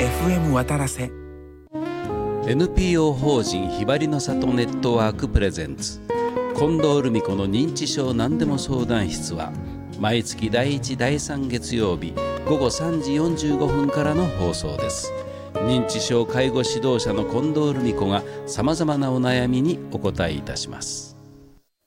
FM 渡良瀬 NPO 法人ひばりの里ネットワークプレゼンツ近藤留美子の認知症何でも相談室は毎月第1第3月曜日午後3時45分からの放送です。認知症介護指導者の近藤留美子がさまざまなお悩みにお答えいたします。